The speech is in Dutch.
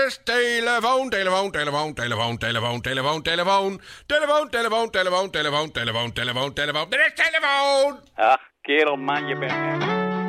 is telefoon. Dit is telefoon. Ach, kerel, man, je bent...